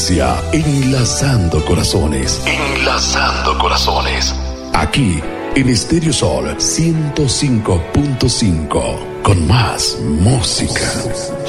frecuencia, enlazando corazones. Enlazando corazones. Aquí, en Estéreo Sol 105.5, con más música.